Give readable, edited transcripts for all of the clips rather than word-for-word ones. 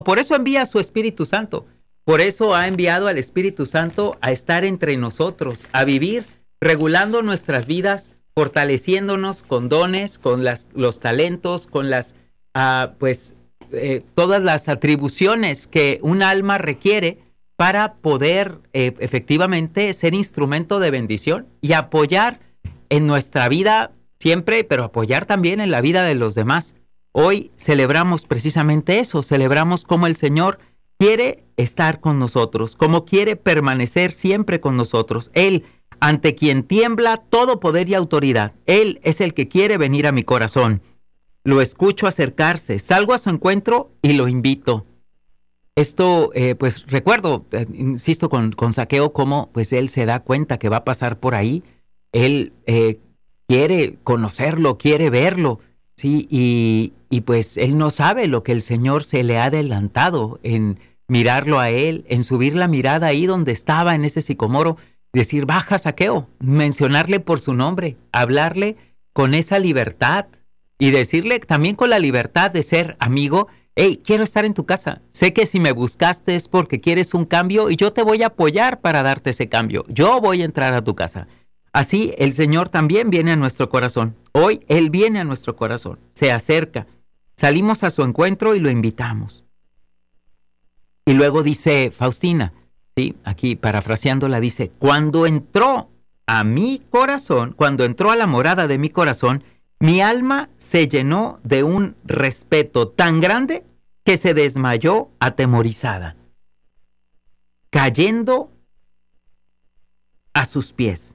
Por eso envía a su Espíritu Santo. Por eso ha enviado al Espíritu Santo a estar entre nosotros, a vivir, regulando nuestras vidas, fortaleciéndonos con dones, con los talentos, con todas las atribuciones que un alma requiere para poder efectivamente ser instrumento de bendición y apoyar en nuestra vida siempre, pero apoyar también en la vida de los demás. Hoy celebramos precisamente eso, celebramos cómo el Señor quiere estar con nosotros, cómo quiere permanecer siempre con nosotros. Él, ante quien tiembla todo poder y autoridad, Él es el que quiere venir a mi corazón. Lo escucho acercarse, salgo a su encuentro y lo invito. Esto, pues recuerdo, insisto con Zaqueo, cómo pues él se da cuenta que va a pasar por ahí. Él quiere conocerlo, quiere verlo, ¿sí? Y pues él no sabe lo que el Señor se le ha adelantado en mirarlo a él, en subir la mirada ahí donde estaba en ese sicomoro, decir, baja Zaqueo, mencionarle por su nombre, hablarle con esa libertad y decirle también con la libertad de ser amigo. Hey, quiero estar en tu casa. Sé que si me buscaste es porque quieres un cambio y yo te voy a apoyar para darte ese cambio. Yo voy a entrar a tu casa. Así el Señor también viene a nuestro corazón. Hoy Él viene a nuestro corazón, se acerca. Salimos a su encuentro y lo invitamos. Y luego dice Faustina, ¿sí? Aquí parafraseándola dice, cuando entró a mi corazón, cuando entró a la morada de mi corazón, mi alma se llenó de un respeto tan grande que se desmayó atemorizada, cayendo a sus pies.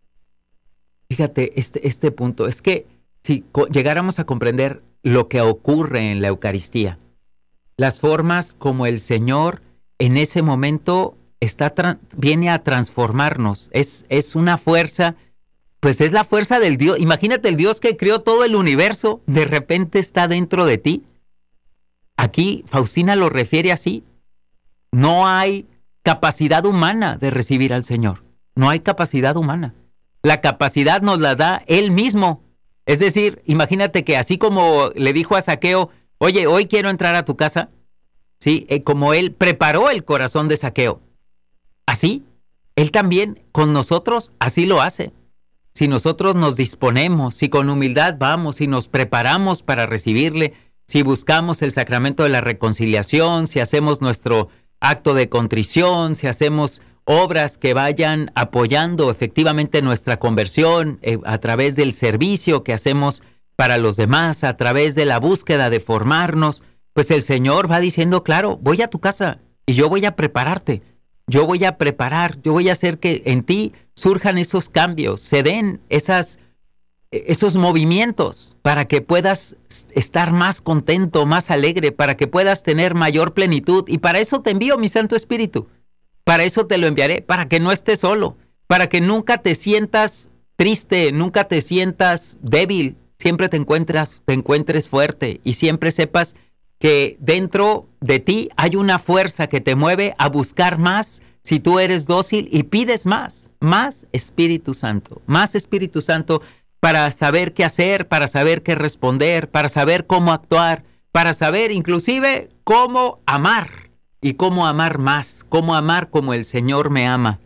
Fíjate, este punto, es que si llegáramos a comprender lo que ocurre en la Eucaristía, las formas como el Señor en ese momento viene a transformarnos, es una fuerza. Pues es la fuerza del Dios. Imagínate, el Dios que creó todo el universo, de repente está dentro de ti. Aquí Faustina lo refiere así. No hay capacidad humana de recibir al Señor. No hay capacidad humana. La capacidad nos la da Él mismo. Es decir, imagínate que así como le dijo a Zaqueo, oye, hoy quiero entrar a tu casa, ¿sí? Como Él preparó el corazón de Zaqueo, así, Él también con nosotros así lo hace. Si nosotros nos disponemos, si con humildad vamos, si nos preparamos para recibirle, si buscamos el sacramento de la reconciliación, si hacemos nuestro acto de contrición, si hacemos obras que vayan apoyando efectivamente nuestra conversión a través del servicio que hacemos para los demás, a través de la búsqueda de formarnos, pues el Señor va diciendo, claro, voy a tu casa y yo voy a prepararte. Yo voy a preparar, yo voy a hacer que en ti surjan esos cambios, se den esos movimientos para que puedas estar más contento, más alegre, para que puedas tener mayor plenitud. Y para eso te envío mi Santo Espíritu. Para eso te lo enviaré, para que no estés solo, para que nunca te sientas triste, nunca te sientas débil, siempre te encuentres fuerte y siempre sepas que dentro de ti hay una fuerza que te mueve a buscar más si tú eres dócil y pides más Espíritu Santo para saber qué hacer, para saber qué responder, para saber cómo actuar, para saber inclusive cómo amar y cómo amar más, cómo amar como el Señor me ama.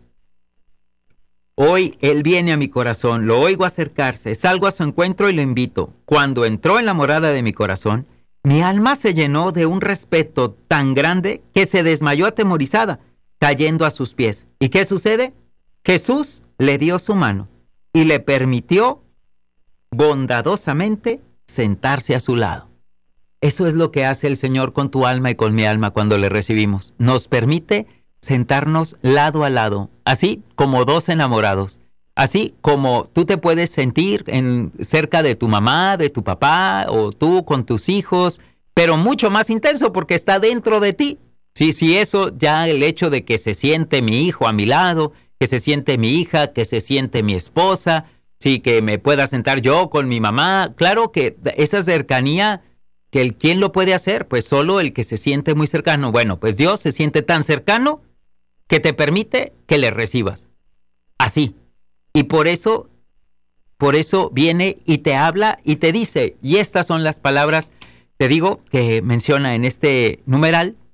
Hoy Él viene a mi corazón, lo oigo acercarse, salgo a su encuentro y lo invito. Cuando entró en la morada de mi corazón, mi alma se llenó de un respeto tan grande que se desmayó atemorizada, cayendo a sus pies. ¿Y qué sucede? Jesús le dio su mano y le permitió bondadosamente sentarse a su lado. Eso es lo que hace el Señor con tu alma y con mi alma cuando le recibimos. Nos permite sentarnos lado a lado, así como dos enamorados. Así como tú te puedes sentir cerca de tu mamá, de tu papá, o tú con tus hijos, pero mucho más intenso porque está dentro de ti. Sí, eso ya el hecho de que se siente mi hijo a mi lado, que se siente mi hija, que se siente mi esposa, sí, que me pueda sentar yo con mi mamá. Claro que esa cercanía, ¿quién lo puede hacer? Pues solo el que se siente muy cercano. Bueno, pues Dios se siente tan cercano que te permite que le recibas. Así. Y por eso viene y te habla y te dice, y estas son las palabras te digo que menciona en este numeral